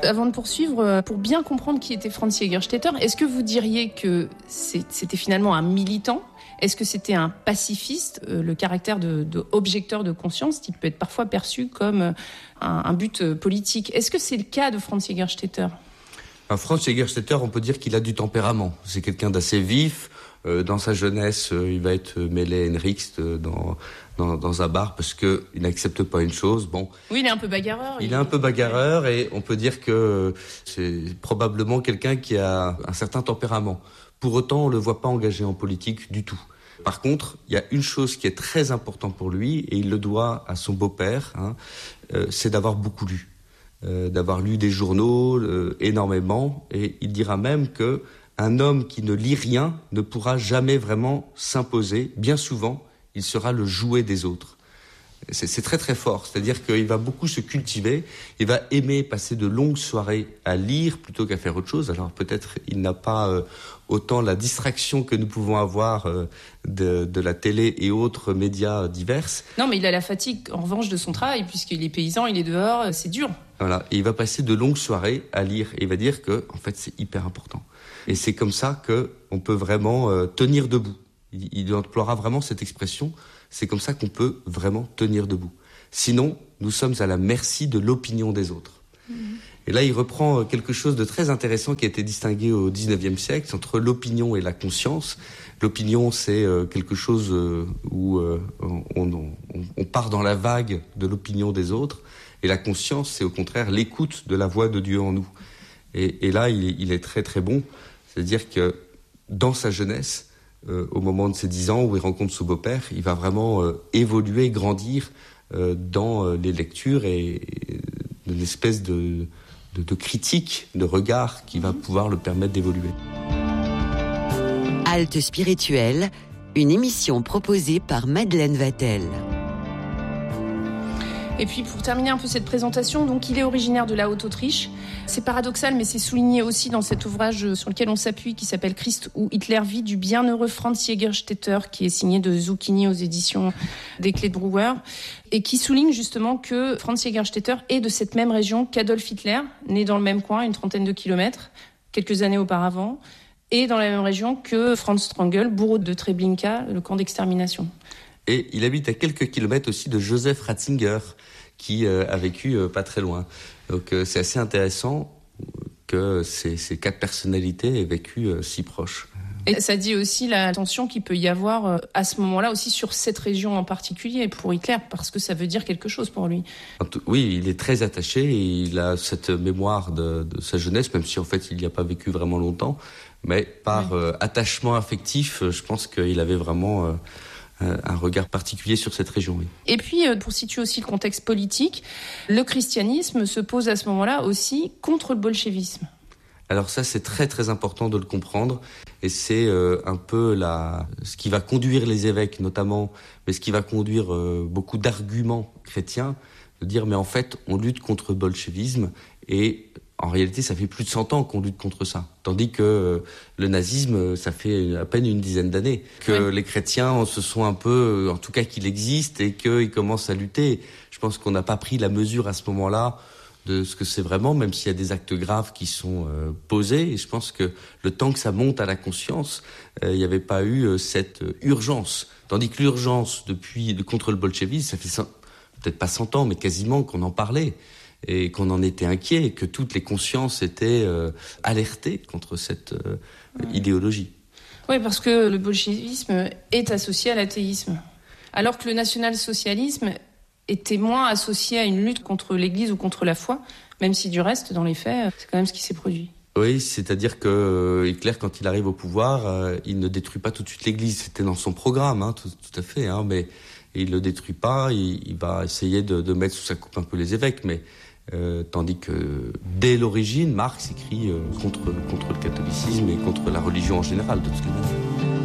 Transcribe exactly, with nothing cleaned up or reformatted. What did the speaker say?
Avant de poursuivre, pour bien comprendre qui était Franz Jägerstätter, est-ce que vous diriez que c'était finalement un militant ? Est-ce que c'était un pacifiste ? Le caractère de, de objecteur de conscience, qui peut être parfois perçu comme un, un but politique. Est-ce que c'est le cas de Franz Jägerstätter ? Alors, Franz Jägerstätter, on peut dire qu'il a du tempérament. C'est quelqu'un d'assez vif. Euh, dans sa jeunesse, euh, il va être mêlé à Henriks dans, dans, dans un bar parce qu'il n'accepte pas une chose. Bon. Oui, il est un peu bagarreur. Il, il est un peu bagarreur et on peut dire que c'est probablement quelqu'un qui a un certain tempérament. Pour autant, on ne le voit pas engagé en politique du tout. Par contre, il y a une chose qui est très importante pour lui, et il le doit à son beau-père, hein, euh, c'est d'avoir beaucoup lu. Euh, d'avoir lu des journaux euh, énormément, et il dira même que un homme qui ne lit rien ne pourra jamais vraiment s'imposer. Bien souvent, il sera le jouet des autres. C'est, c'est très très fort, c'est-à-dire qu'il va beaucoup se cultiver, il va aimer passer de longues soirées à lire plutôt qu'à faire autre chose. Alors peut-être il n'a pas euh, autant la distraction que nous pouvons avoir euh, de, de la télé et autres médias divers. Non, mais il a la fatigue en revanche de son travail, puisqu'il est paysan, il est dehors, c'est dur. Voilà, et il va passer de longues soirées à lire, et il va dire que en fait c'est hyper important. Et c'est comme ça qu'on peut vraiment euh, tenir debout. Il, il emploiera vraiment cette expression. C'est comme ça qu'on peut vraiment tenir debout. Sinon, nous sommes à la merci de l'opinion des autres. Mmh. Et là, il reprend quelque chose de très intéressant qui a été distingué au dix-neuvième siècle entre l'opinion et la conscience. L'opinion, c'est quelque chose où on, on, on part dans la vague de l'opinion des autres. Et la conscience, c'est au contraire l'écoute de la voix de Dieu en nous. Et, et là, il est, il est très très bon. C'est-à-dire que dans sa jeunesse, Euh, au moment de ses dix ans où il rencontre son beau-père, il va vraiment euh, évoluer, grandir euh, dans euh, les lectures et, et une espèce de, de, de critique, de regard qui va pouvoir le permettre d'évoluer. Halte spirituelle, une émission proposée par Madeleine Vatel. Et puis pour terminer un peu cette présentation, donc il est originaire de la Haute-Autriche. C'est paradoxal, mais c'est souligné aussi dans cet ouvrage sur lequel on s'appuie, qui s'appelle Christ ou Hitler vit, du bienheureux Franz Jägerstätter, qui est signé de Zucchini aux éditions des Clés de Brouwer, et qui souligne justement que Franz Jägerstätter est de cette même région qu'Adolf Hitler, né dans le même coin, une trentaine de kilomètres, quelques années auparavant, et dans la même région que Franz Strangl, bourreau de Treblinka, le camp d'extermination. Et il habite à quelques kilomètres aussi de Joseph Ratzinger, qui euh, a vécu euh, pas très loin. Donc euh, c'est assez intéressant que ces, ces quatre personnalités aient vécu euh, si proches. Et ça dit aussi la tension qu'il peut y avoir euh, à ce moment-là aussi sur cette région en particulier pour Hitler, parce que ça veut dire quelque chose pour lui. Oui, il est très attaché et il a cette mémoire de, de sa jeunesse, même si en fait il n'y a pas vécu vraiment longtemps, mais par oui. euh, attachement affectif, je pense qu'il avait vraiment... Euh, un regard particulier sur cette région. Oui. Et puis, pour situer aussi le contexte politique, le christianisme se pose à ce moment-là aussi contre le bolchevisme. Alors ça, c'est très très important de le comprendre, et c'est euh, un peu la, ce qui va conduire les évêques notamment, mais ce qui va conduire euh, beaucoup d'arguments chrétiens, de dire mais en fait, on lutte contre le bolchevisme, et en réalité, ça fait plus de cent ans qu'on lutte contre ça. Tandis que euh, le nazisme, ça fait à peine une dizaine d'années. Que oui. Les chrétiens se sont un peu, en tout cas qu'il existe, et qu'ils commencent à lutter. Je pense qu'on n'a pas pris la mesure à ce moment-là de ce que c'est vraiment, même s'il y a des actes graves qui sont euh, posés. Et je pense que le temps que ça monte à la conscience, euh, il n'y avait pas eu euh, cette euh, urgence. Tandis que l'urgence depuis de, contre le bolchevisme, ça fait cent, peut-être pas cent ans, mais quasiment qu'on en parlait. Et qu'on en était inquiet, et que toutes les consciences étaient euh, alertées contre cette euh, ouais. idéologie. Oui, parce que le bolchevisme est associé à l'athéisme, alors que le national-socialisme était moins associé à une lutte contre l'Église ou contre la foi, même si du reste, dans les faits, c'est quand même ce qui s'est produit. Oui, c'est-à-dire que Hitler, quand il arrive au pouvoir, euh, il ne détruit pas tout de suite l'Église. C'était dans son programme, hein, tout, tout à fait, hein, mais il ne le détruit pas, il, il va essayer de, de mettre sous sa coupe un peu les évêques, mais... Euh, tandis que dès l'origine, Marx écrit euh, contre, contre le catholicisme et contre la religion en général, de toutes les manières.